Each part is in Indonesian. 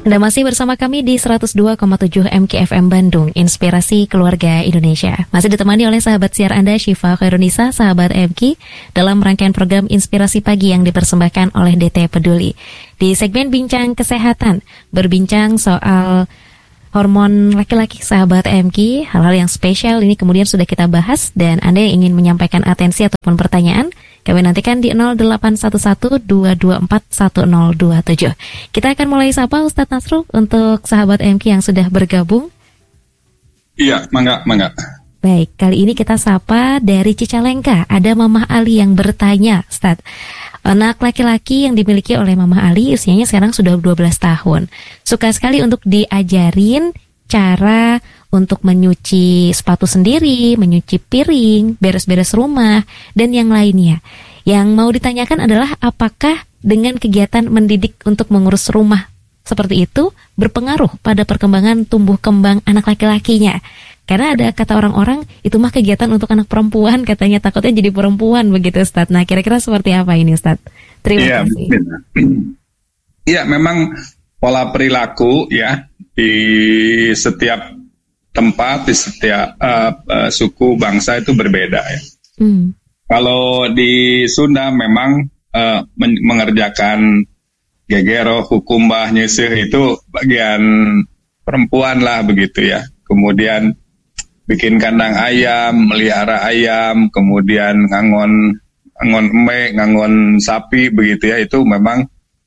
Anda masih bersama kami di 102,7 MKFM Bandung, Inspirasi Keluarga Indonesia. Masih ditemani oleh sahabat siar Anda, Syifa Khairunisa, sahabat MK, dalam rangkaian program Inspirasi Pagi yang dipersembahkan oleh DT Peduli. Di segmen Bincang Kesehatan, berbincang soal hormon laki-laki, sahabat MK, hal-hal yang spesial ini kemudian sudah kita bahas, dan Anda yang ingin menyampaikan atensi ataupun pertanyaan, kami nantikan di 0811-224-1027. Kita akan mulai sapa Ustadz Nasrul untuk sahabat MK yang sudah bergabung. Iya, mangga. Baik, kali ini kita sapa dari Cicalengka. Ada Mamah Ali yang bertanya, Ustadz. Anak laki-laki yang dimiliki oleh Mamah Ali usianya sekarang sudah 12 tahun. Suka sekali untuk diajarin cara untuk menyuci sepatu sendiri, menyuci piring, beres-beres rumah, dan yang lainnya. Yang mau ditanyakan adalah apakah dengan kegiatan mendidik untuk mengurus rumah seperti itu berpengaruh pada perkembangan tumbuh kembang anak laki-lakinya? Karena ada kata orang-orang, itu mah kegiatan untuk anak perempuan, katanya takutnya jadi perempuan begitu, Ustadz. Nah, kira-kira seperti apa ini, Ustadz? Terima kasih. Iya, memang pola perilaku ya di setiap tempat, di setiap suku bangsa itu berbeda ya. Kalau di Sunda memang mengerjakan gegero, hukumbah, nyisir itu bagian perempuan lah begitu ya. Kemudian bikin kandang ayam, melihara ayam, kemudian ngangon emek, ngangon sapi begitu ya. Itu memang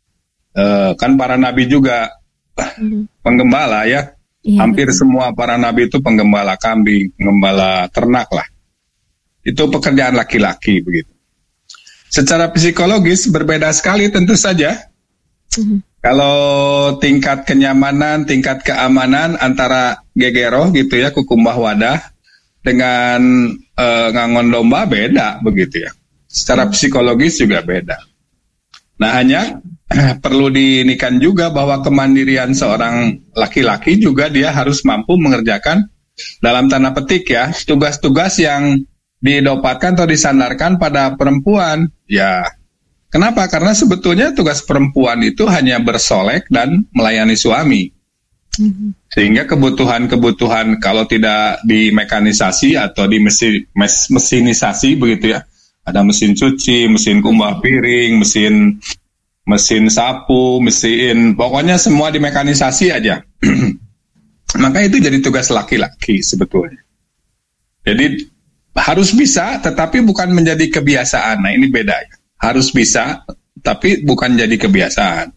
kan para nabi juga penggembala ya. Hampir semua para nabi itu penggembala kambing, penggembala ternak lah. Itu pekerjaan laki-laki begitu. Secara psikologis berbeda sekali tentu saja. Kalau tingkat kenyamanan, tingkat keamanan antara gegero gitu ya, kukumbah wadah dengan ngangon domba beda begitu ya. Secara psikologis juga beda. Nah, hanya perlu diinikan juga bahwa kemandirian seorang laki-laki juga dia harus mampu mengerjakan dalam tanda petik ya, tugas-tugas yang didapatkan atau disandarkan pada perempuan. Ya, kenapa? Karena sebetulnya tugas perempuan itu hanya bersolek dan melayani suami. Sehingga kebutuhan-kebutuhan kalau tidak dimekanisasi atau mesinisasi begitu ya. Ada mesin cuci, mesin kumbah piring, mesin sapu, pokoknya semua dimekanisasi aja. Maka itu jadi tugas laki-laki sebetulnya. Jadi harus bisa, tetapi bukan menjadi kebiasaan. Nah, ini beda ya. Harus bisa, tapi bukan jadi kebiasaan.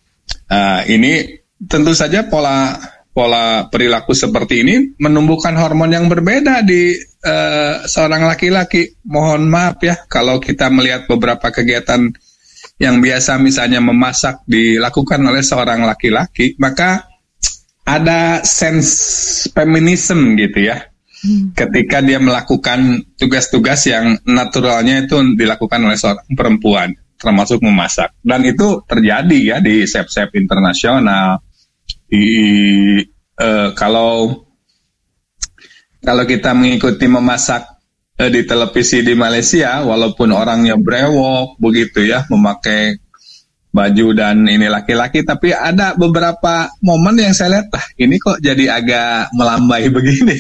Ini tentu saja pola perilaku seperti ini menumbuhkan hormon yang berbeda di seorang laki-laki. Mohon maaf ya, kalau kita melihat beberapa kegiatan yang biasa misalnya memasak dilakukan oleh seorang laki-laki, maka ada sense feminism gitu ya. Ketika dia melakukan tugas-tugas yang naturalnya itu dilakukan oleh seorang perempuan, termasuk memasak. Dan itu terjadi ya di chef-chef internasional. Kalau kita mengikuti memasak di televisi di Malaysia, walaupun orangnya brewok begitu ya, memakai baju dan ini laki-laki, tapi ada beberapa momen yang saya lihat, ini kok jadi agak melambai begini.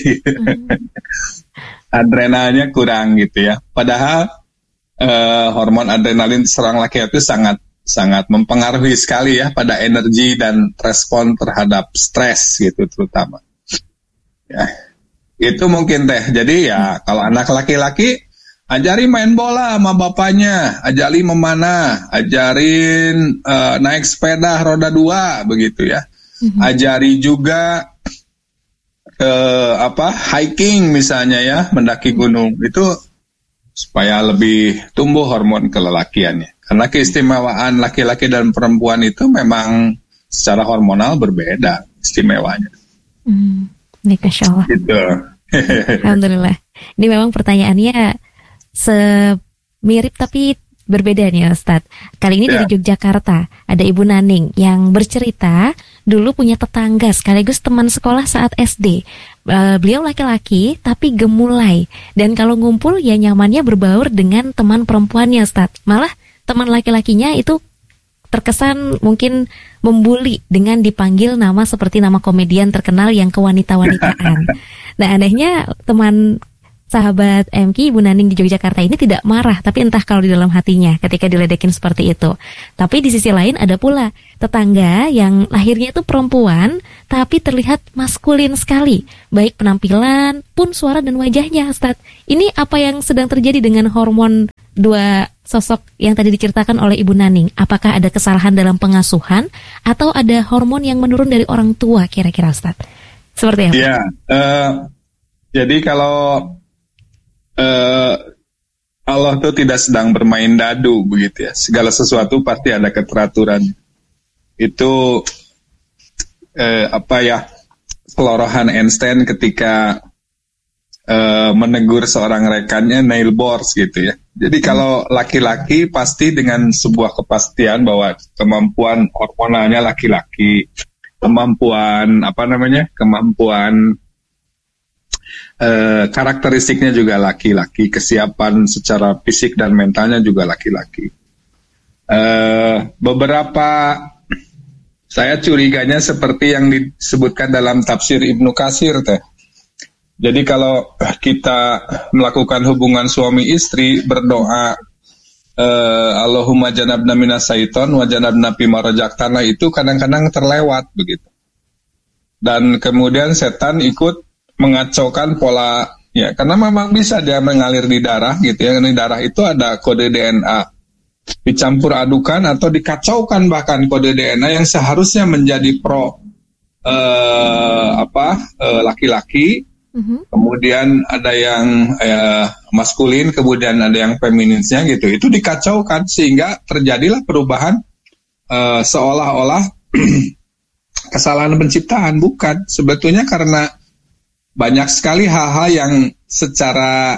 Adrenalnya kurang gitu ya. Padahal hormon adrenalin seorang laki-laki itu sangat mempengaruhi sekali ya pada energi dan respon terhadap stres gitu terutama. Ya, itu mungkin teh. Jadi ya kalau anak laki-laki ajari main bola sama bapaknya, ajari memanah, ajarin naik sepeda roda 2 begitu ya. Ajari juga hiking misalnya ya, mendaki gunung. Itu supaya lebih tumbuh hormon kelelakiannya. Karena keistimewaan laki-laki dan perempuan itu memang secara hormonal berbeda istimewanya. Masya Allah. Gitu. Alhamdulillah. Ini memang pertanyaannya semirip tapi berbeda nih Ustadz. Kali ini dari Yogyakarta ada Ibu Naning yang bercerita dulu punya tetangga sekaligus teman sekolah saat SD. Beliau laki-laki tapi gemulai, dan kalau ngumpul ya nyamannya berbaur dengan teman perempuannya Ustadz. Malah teman laki-lakinya itu terkesan mungkin membuli dengan dipanggil nama seperti nama komedian terkenal yang kewanita-wanitaan. Nah, anehnya teman sahabat MK, Ibu Naning di Yogyakarta ini tidak marah, tapi entah kalau di dalam hatinya ketika diledekin seperti itu. Tapi di sisi lain ada pula tetangga yang lahirnya itu perempuan, tapi terlihat maskulin sekali, baik penampilan pun suara dan wajahnya, Ustaz. Ini apa yang sedang terjadi dengan hormon dua sosok yang tadi diceritakan oleh Ibu Naning? Apakah ada kesalahan dalam pengasuhan atau ada hormon yang menurun dari orang tua kira-kira, Ustaz? Seperti apa? Ya, jadi kalau Allah tuh tidak sedang bermain dadu begitu ya. Segala sesuatu pasti ada keteraturan. Itu kelorohan Einstein ketika menegur seorang rekannya Neil Bohr gitu ya. Jadi kalau laki-laki pasti dengan sebuah kepastian bahwa kemampuan hormonalnya laki-laki, kemampuan karakteristiknya juga laki-laki, kesiapan secara fisik dan mentalnya juga laki-laki. Beberapa saya curiganya seperti yang disebutkan dalam tafsir Ibnu Katsir teh. Jadi kalau kita melakukan hubungan suami istri berdoa Allahumma janabna minas syaiton wa janabna fima razaqtana, itu kadang-kadang terlewat begitu. Dan kemudian setan ikut mengacaukan pola ya, karena memang bisa dia mengalir di darah gitu ya. Di darah itu ada kode DNA, dicampur adukan atau dikacaukan bahkan kode DNA yang seharusnya menjadi laki-laki, kemudian ada yang maskulin, kemudian ada yang feminisnya gitu. Itu dikacaukan sehingga terjadilah perubahan seolah-olah kesalahan penciptaan. Bukan, sebetulnya karena banyak sekali hal-hal yang secara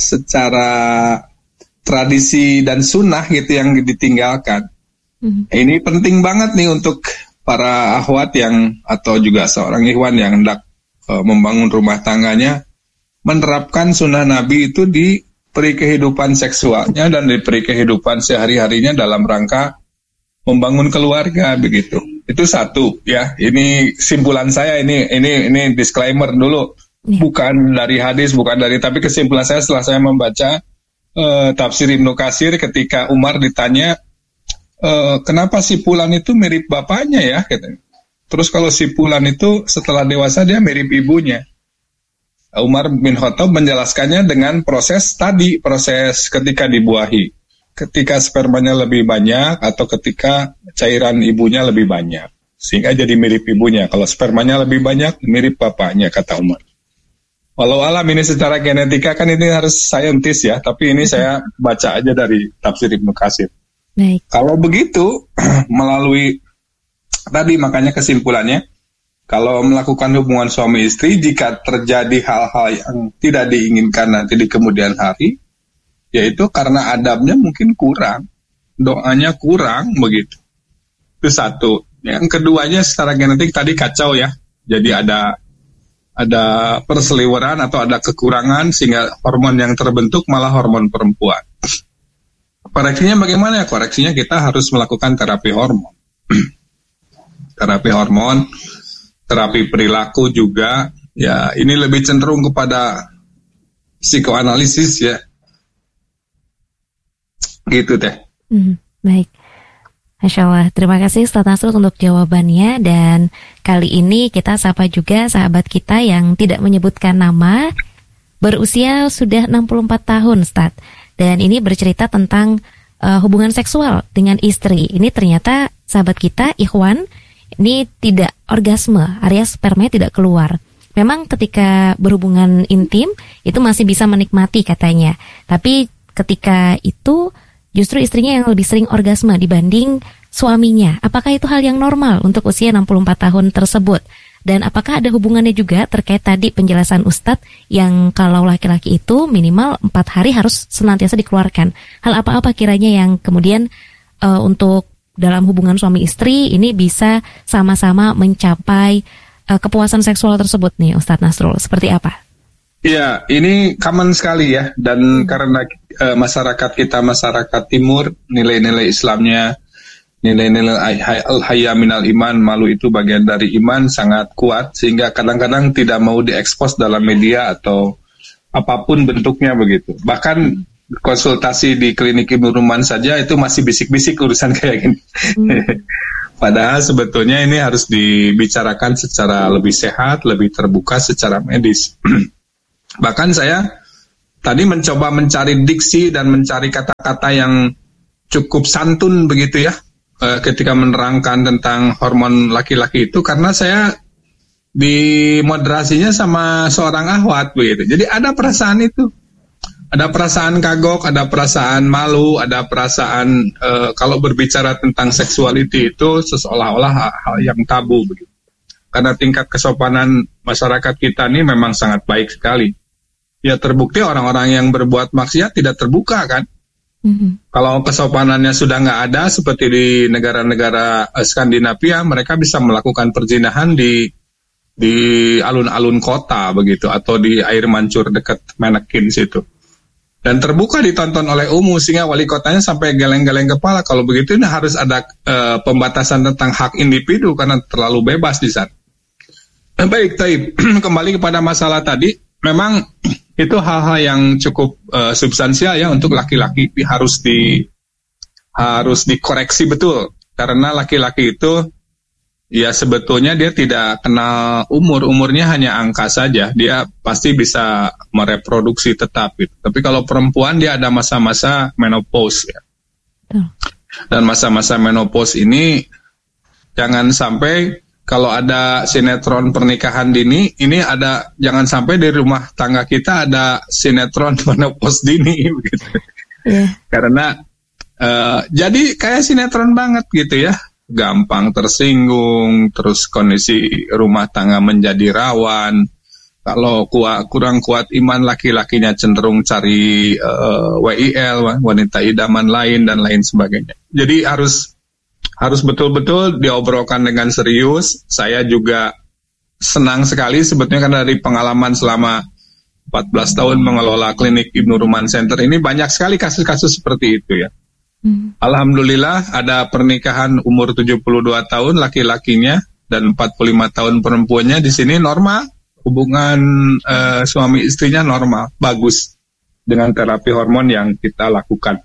tradisi dan sunnah gitu yang ditinggalkan. Ini penting banget nih untuk para akhwat yang atau juga seorang ikhwan yang hendak membangun rumah tangganya, menerapkan sunnah Nabi itu di peri kehidupan seksualnya dan di peri kehidupan sehari-harinya dalam rangka membangun keluarga begitu. Itu satu ya. Ini simpulan saya, ini disclaimer dulu. Bukan dari hadis, tapi kesimpulan saya setelah saya membaca tafsir Ibnu Katsir ketika Umar ditanya kenapa si Fulan itu mirip bapaknya ya gitu. Terus kalau si Fulan itu setelah dewasa dia mirip ibunya. Umar bin Khattab menjelaskannya dengan proses ketika dibuahi, ketika spermanya lebih banyak atau ketika cairan ibunya lebih banyak, sehingga jadi mirip ibunya. Kalau spermanya lebih banyak mirip bapaknya, kata Umar. Walau alam ini secara genetika kan ini harus saintis ya, tapi ini saya baca aja dari tafsir Ibnu Katsir. Baik. Kalau begitu melalui tadi, makanya kesimpulannya kalau melakukan hubungan suami istri, jika terjadi hal-hal yang tidak diinginkan nanti di kemudian hari, yaitu karena adabnya mungkin kurang, doanya kurang begitu. Itu satu. Yang keduanya secara genetik tadi kacau ya. Jadi ada perseliweran atau ada kekurangan sehingga hormon yang terbentuk malah hormon perempuan. Koreksinya bagaimana ya? Koreksinya kita harus melakukan terapi hormon. Terapi perilaku juga. Ya, ini lebih cenderung kepada psikoanalisis ya. Gitu deh. Baik. Masya Allah, terima kasih Ustaz Nasrul untuk jawabannya. Dan kali ini kita sapa juga sahabat kita yang tidak menyebutkan nama, berusia sudah 64 tahun Ustaz. Dan ini bercerita tentang hubungan seksual dengan istri. Ini ternyata sahabat kita, Ikhwan, ini tidak orgasme, alias sperma tidak keluar. Memang ketika berhubungan intim itu masih bisa menikmati katanya. Tapi ketika itu justru istrinya yang lebih sering orgasme dibanding suaminya. Apakah itu hal yang normal untuk usia 64 tahun tersebut? Dan apakah ada hubungannya juga terkait tadi penjelasan Ustadz yang kalau laki-laki itu minimal 4 hari harus senantiasa dikeluarkan? Hal apa-apa kiranya yang kemudian untuk dalam hubungan suami istri ini bisa sama-sama mencapai kepuasan seksual tersebut nih Ustadz Nasrul? Seperti apa? Iya, ini common sekali ya, dan karena masyarakat kita masyarakat timur, nilai-nilai Islamnya nilai-nilai al-haya minal iman, malu itu bagian dari iman, sangat kuat sehingga kadang-kadang tidak mau diekspos dalam media atau apapun bentuknya begitu. Bahkan konsultasi di klinik Ibnu Ruman saja itu masih bisik-bisik urusan kayak gini. Padahal sebetulnya ini harus dibicarakan secara lebih sehat, lebih terbuka secara medis. Bahkan saya tadi mencoba mencari diksi dan mencari kata-kata yang cukup santun begitu ya, ketika menerangkan tentang hormon laki-laki itu, karena saya dimoderasinya sama seorang ahwat begitu. Jadi ada perasaan itu, ada perasaan kagok, ada perasaan malu, ada perasaan kalau berbicara tentang seksualiti itu seolah-olah hal yang tabu begitu. Karena tingkat kesopanan masyarakat kita ini memang sangat baik sekali. Ya terbukti orang-orang yang berbuat maksiat tidak terbuka kan. Kalau kesopanannya sudah nggak ada, seperti di negara-negara Skandinavia, mereka bisa melakukan perzinahan di alun-alun kota begitu, atau di air mancur dekat Menekin situ. Dan terbuka ditonton oleh umum, sehingga wali kotanya sampai geleng-geleng kepala. Kalau begitu ini harus ada pembatasan tentang hak individu karena terlalu bebas di sana. Baik, Taib. Kembali kepada masalah tadi, memang itu hal-hal yang cukup substansial ya untuk laki-laki, harus dikoreksi betul, karena laki-laki itu ya sebetulnya dia tidak kenal umurnya hanya angka saja, dia pasti bisa mereproduksi tetap gitu. Tapi kalau perempuan dia ada masa-masa menopause ya. Dan masa-masa menopause ini jangan sampai kalau ada sinetron pernikahan dini, ini ada, jangan sampai di rumah tangga kita ada sinetron menopause dini begitu. Karena jadi kayak sinetron banget gitu ya, gampang tersinggung, terus kondisi rumah tangga menjadi rawan. Kalau kurang kuat iman, laki-lakinya cenderung cari WIL, wanita idaman lain dan lain sebagainya. Jadi harus betul-betul diobrolkan dengan serius. Saya juga senang sekali sebetulnya karena dari pengalaman selama 14 tahun mengelola klinik Ibnu Ruman Center ini, banyak sekali kasus-kasus seperti itu ya. Alhamdulillah ada pernikahan umur 72 tahun laki-lakinya dan 45 tahun perempuannya di sini normal, hubungan suami istrinya normal, bagus dengan terapi hormon yang kita lakukan.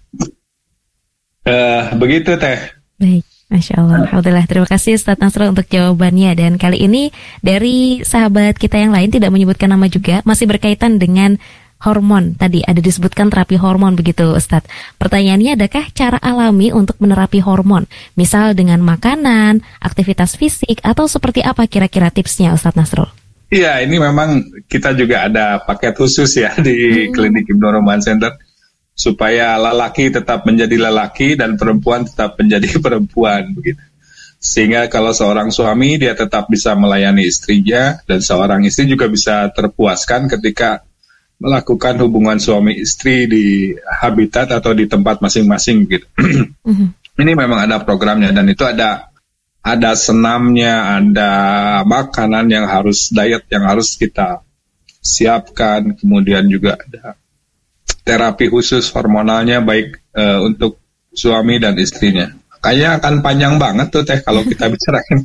Begitu Teh. Baik. Masya Allah, alhamdulillah. Terima kasih Ustaz Nasrul untuk jawabannya. Dan kali ini dari sahabat kita yang lain tidak menyebutkan nama juga, masih berkaitan dengan hormon. Tadi ada disebutkan terapi hormon begitu Ustaz. Pertanyaannya, adakah cara alami untuk menerapi hormon? Misal dengan makanan, aktivitas fisik, atau seperti apa kira-kira tipsnya Ustaz Nasrul? Iya, ini memang kita juga ada paket khusus ya di klinik Ibnu Ruman Center, supaya lelaki tetap menjadi lelaki dan perempuan tetap menjadi perempuan begitu. Sehingga kalau seorang suami dia tetap bisa melayani istrinya, dan seorang istri juga bisa terpuaskan ketika melakukan hubungan suami istri di habitat atau di tempat masing-masing gitu. Ini memang ada programnya, dan itu ada senamnya, ada makanan yang harus, diet yang harus kita siapkan, kemudian juga ada terapi khusus hormonalnya baik untuk suami dan istrinya. Kayaknya akan panjang banget tuh Teh kalau kita bicarakan.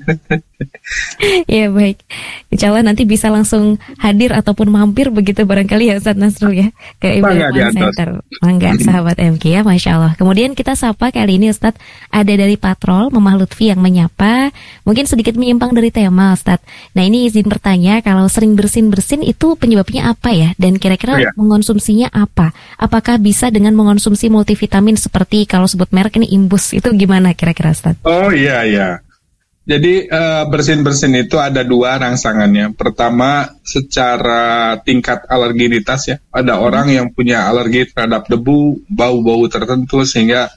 Ya baik, insya Allah nanti bisa langsung hadir ataupun mampir begitu barangkali ya Ustaz Nasrul ya ke Ibnu Ruman Center. Mangga sahabat MK ya, Masya Allah. Kemudian kita sapa kali ini Ustaz, ada dari Patrol Mamah Lutfi yang menyapa. Mungkin sedikit menyimpang dari tema Ustaz. Nah ini izin bertanya, kalau sering bersin-bersin itu penyebabnya apa ya? Dan kira-kira mengonsumsinya apa? Apakah bisa dengan mengonsumsi multivitamin seperti kalau sebut merek ini Imbus, itu gimana kira-kira Ustaz? Oh iya. Jadi bersin-bersin itu ada dua rangsangannya. Pertama secara tingkat alerginitas ya. Ada orang yang punya alergi terhadap debu, bau-bau tertentu sehingga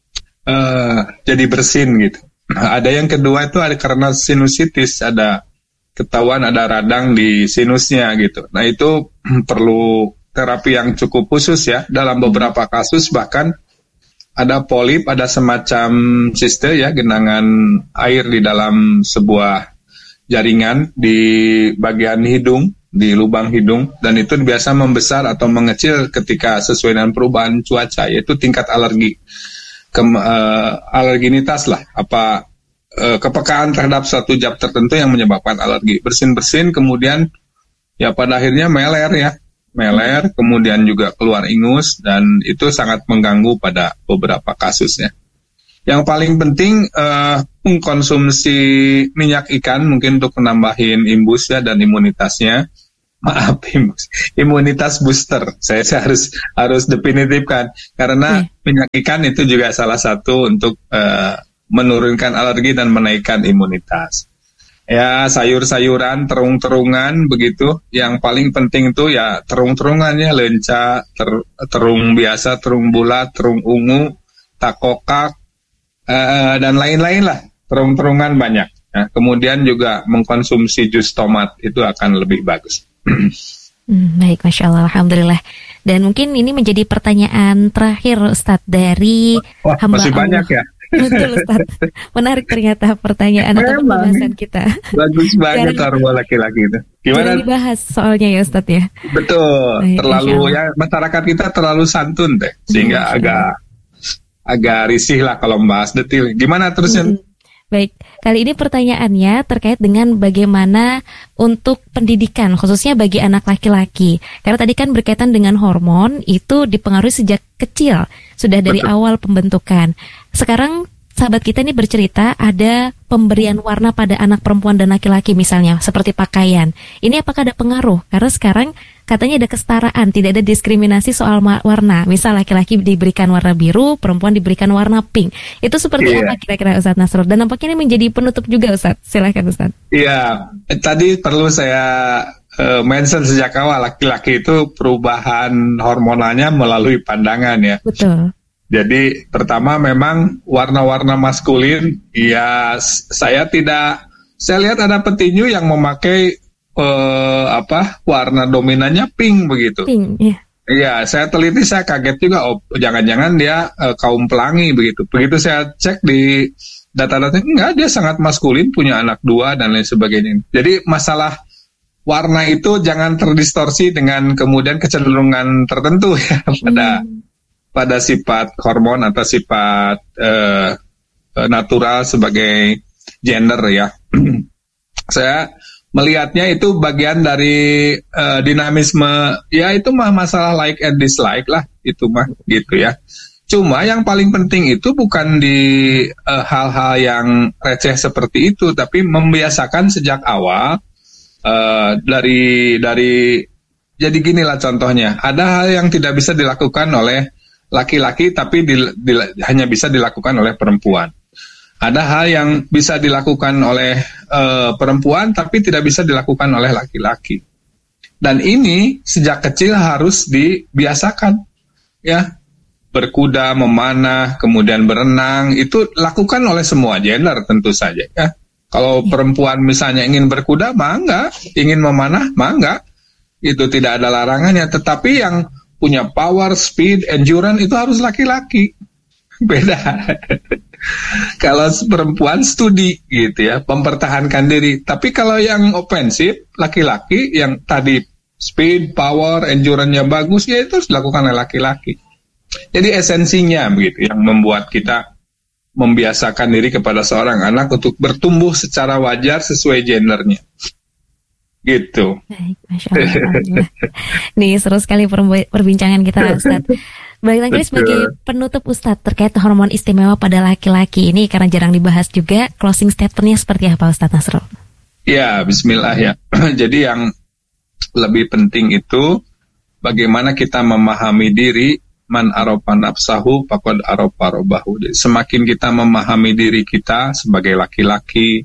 jadi bersin gitu. Nah, ada yang kedua itu ada karena sinusitis, ada ketahuan ada radang di sinusnya gitu. Nah itu perlu terapi yang cukup khusus ya. Dalam beberapa kasus bahkan ada polip, ada semacam siste ya, genangan air di dalam sebuah jaringan di bagian hidung, di lubang hidung, dan itu biasa membesar atau mengecil ketika sesuai dengan perubahan cuaca, yaitu tingkat alergi. alerginitas lah, kepekaan terhadap suatu zat tertentu yang menyebabkan alergi. Bersin-bersin kemudian ya pada akhirnya meler, kemudian juga keluar ingus, dan itu sangat mengganggu pada beberapa kasusnya. Yang paling penting mengkonsumsi minyak ikan mungkin untuk menambahin imbus ya dan imunitasnya. Maaf, imunitas booster. Saya harus definitifkan karena minyak ikan itu juga salah satu untuk menurunkan alergi dan menaikkan imunitas. Ya, sayur-sayuran, terung-terungan begitu. Yang paling penting itu ya terung-terungannya, lenca, terung biasa, terung bulat, terung ungu, takokak, dan lain-lain lah. Terung-terungan banyak. Nah, kemudian juga mengkonsumsi jus tomat itu akan lebih bagus. Baik, Masya Allah, Alhamdulillah. Dan mungkin ini menjadi pertanyaan terakhir, Ustadz, dari hamba masih Allah. Banyak ya. Betul, Ustadz. Menarik ternyata pertanyaan atau pembahasan kita. Bagus banget arwah laki-laki itu. Gimana? Dibahas soalnya ya, Ustadz ya. Betul. Baik, terlalu ya, masyarakat kita terlalu santun deh, sehingga agak risih lah kalau membahas detail. Gimana terusnya? Baik, kali ini pertanyaannya terkait dengan bagaimana untuk pendidikan, khususnya bagi anak laki-laki. Karena tadi kan berkaitan dengan hormon, itu dipengaruhi sejak kecil, sudah dari awal pembentukan. Sekarang sahabat kita ini bercerita ada pemberian warna pada anak perempuan dan laki-laki misalnya, seperti pakaian. Ini apakah ada pengaruh? Karena sekarang katanya ada kesetaraan, tidak ada diskriminasi soal warna. Misal laki-laki diberikan warna biru, perempuan diberikan warna pink. Itu seperti apa kira-kira Ustadz Nasrul? Dan nampaknya ini menjadi penutup juga, Ustadz. Silakan, Ustadz. Iya, tadi perlu saya mention sejak awal, laki-laki itu perubahan hormonalnya melalui pandangan ya. Betul. Jadi pertama memang warna-warna maskulin, ya saya lihat ada petinju yang memakai warna dominannya pink begitu. Pink, ya. Iya, saya teliti, saya kaget juga. Oh, jangan-jangan dia kaum pelangi begitu. Begitu saya cek di data-data, enggak, dia sangat maskulin, punya anak 2 dan lain sebagainya. Jadi masalah warna itu jangan terdistorsi dengan kemudian kecenderungan tertentu ya pada sifat hormon atau sifat natural sebagai gender ya. Saya melihatnya itu bagian dari dinamisme, ya itu mah masalah like and dislike lah, itu mah gitu ya. Cuma yang paling penting itu bukan di hal-hal yang receh seperti itu, tapi membiasakan sejak awal dari jadi ginilah contohnya. Ada hal yang tidak bisa dilakukan oleh laki-laki tapi hanya bisa dilakukan oleh perempuan. Ada hal yang bisa dilakukan oleh perempuan tapi tidak bisa dilakukan oleh laki-laki. Dan ini sejak kecil harus dibiasakan. Ya, berkuda, memanah, kemudian berenang, itu lakukan oleh semua gender tentu saja ya. Kalau perempuan misalnya ingin berkuda, mah enggak, ingin memanah, mah enggak. Itu tidak ada larangannya, tetapi yang punya power, speed, endurance itu harus laki-laki. Beda. Kalau perempuan studi gitu ya, mempertahankan diri. Tapi kalau yang ofensif, laki-laki yang tadi speed, power, endurance-nya bagus, ya itu harus dilakukan oleh laki-laki. Jadi esensinya begitu yang membuat kita membiasakan diri kepada seorang anak untuk bertumbuh secara wajar sesuai gendernya. Gitu. Baik, Masya Allah. Nih seru sekali perbincangan kita, Ustadz. Baik, lagi sebagai penutup Ustadz terkait hormon istimewa pada laki-laki ini, karena jarang dibahas juga, closing statement-nya seperti apa, Ustadz Nasrul? Ya, bismillah ya. Jadi yang lebih penting itu bagaimana kita memahami diri. Man arofa nafsahu faqad arofa robbahu. Jadi semakin kita memahami diri kita sebagai laki-laki,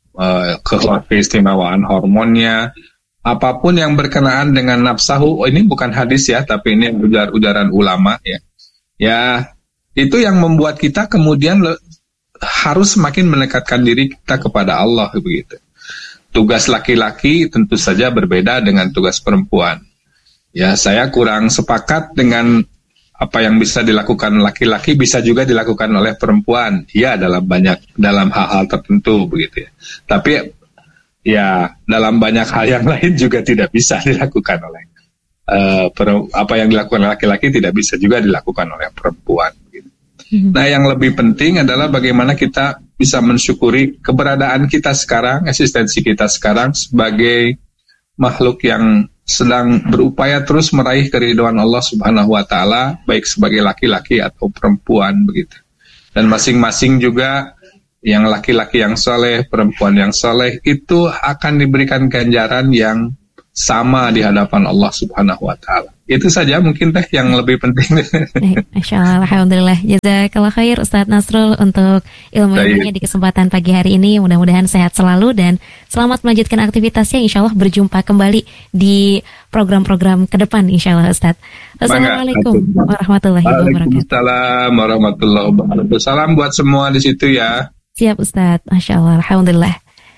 keistimewaan hormonnya, apapun yang berkenaan dengan nafsahu, ini bukan hadis ya, tapi ini ujar-ujaran ulama ya. Ya, itu yang membuat kita kemudian harus semakin mendekatkan diri kita kepada Allah begitu. Tugas laki-laki tentu saja berbeda dengan tugas perempuan. Ya, saya kurang sepakat dengan apa yang bisa dilakukan laki-laki bisa juga dilakukan oleh perempuan. Ya, dalam hal-hal tertentu begitu ya. Tapi ya dalam banyak hal yang lain juga tidak bisa dilakukan oleh apa yang dilakukan laki-laki tidak bisa juga dilakukan oleh perempuan gitu. Nah, yang lebih penting adalah bagaimana kita bisa mensyukuri keberadaan kita sekarang, eksistensi kita sekarang sebagai makhluk yang sedang berupaya terus meraih keridhaan Allah Subhanahu wa Ta'ala, baik sebagai laki-laki atau perempuan begitu. Dan masing-masing juga yang laki-laki yang soleh, perempuan yang soleh itu akan diberikan ganjaran yang sama di hadapan Allah Subhanahu wa Ta'ala. Itu saja mungkin teh yang lebih penting. Masya Allah, alhamdulillah. Jazakallah khair Ustadz Nasrul untuk ilmu-ilmunya di kesempatan pagi hari ini. Mudah-mudahan sehat selalu dan selamat melanjutkan aktivitasnya. Insya Allah berjumpa kembali di program-program ke depan insya Allah Ustadz. Assalamualaikum warahmatullahi wabarakatuh. Waalaikumsalam warahmatullahi wabarakatuh. Salam buat semua di situ ya. Siap Ustadz, Masya Allah, alhamdulillah.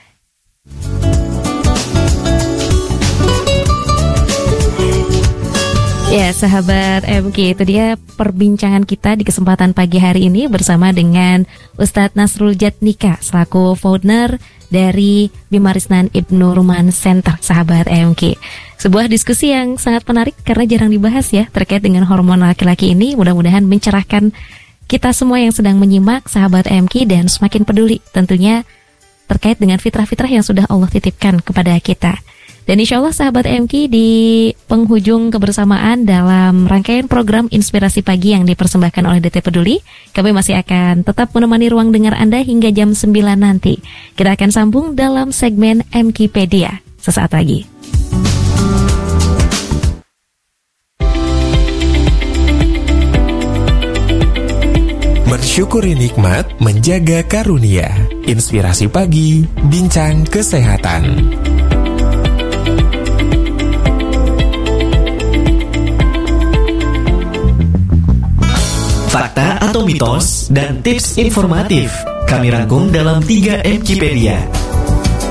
Ya, sahabat MK, itu dia perbincangan kita di kesempatan pagi hari ini bersama dengan Ustadz Nasrul Jatnika selaku founder dari Bimarisnan Ibnu Ruman Center, sahabat MK. Sebuah diskusi yang sangat menarik karena jarang dibahas ya terkait dengan hormon laki-laki ini. Mudah-mudahan mencerahkan kita semua yang sedang menyimak, sahabat MK, dan semakin peduli tentunya terkait dengan fitrah-fitrah yang sudah Allah titipkan kepada kita. Dan insya Allah sahabat MK, di penghujung kebersamaan dalam rangkaian program Inspirasi Pagi yang dipersembahkan oleh DT Peduli, kami masih akan tetap menemani ruang dengar Anda hingga jam 9 nanti. Kita akan sambung dalam segmen MKpedia sesaat lagi. Bersyukuri nikmat, menjaga karunia. Inspirasi Pagi, bincang kesehatan. Fakta atau mitos dan tips informatif kami rangkum dalam 3 MKpedia.